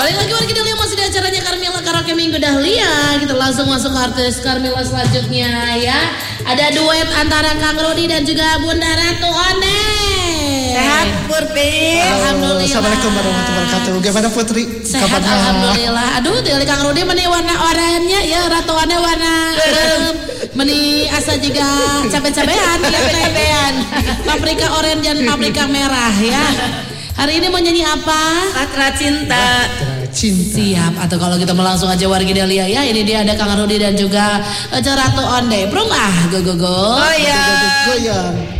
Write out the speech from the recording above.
Balik lagi warga Dahlia masih di acaranya Carmilla Karaoke Minggu Dahlia. Kita langsung masuk ke artis Carmilla selanjutnya ya. Ada duet antara Kang Rudi dan juga Bunda Ratu One. Sehat Putri. Alhamdulillah. Assalamualaikum warahmatullahi wabarakatuh. Gimana Putri? Sehat Kabarnya? alhamdulillah. Aduh, dari Kang Rudi meni warna oranye ya, Ratu One warna meni asa juga cabe-cabean ya, cabean. Paprika oranye dan paprika merah ya. Hari ini mau nyanyi apa? Patra Cinta. Cinta. Siap, atau kalau kita langsung aja warga Dahlia ya. Ini dia ada Kang Rudi dan juga Ratu Onde. Prung go. Oh ya. Goyang.